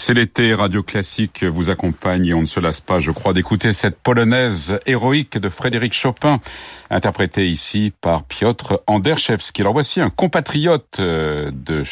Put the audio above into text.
C'est l'été, Radio Classique vous accompagne et on ne se lasse pas, je crois, d'écouter cette polonaise héroïque de Frédéric Chopin, interprétée ici par Piotr Anderszewski. Alors voici un compatriote de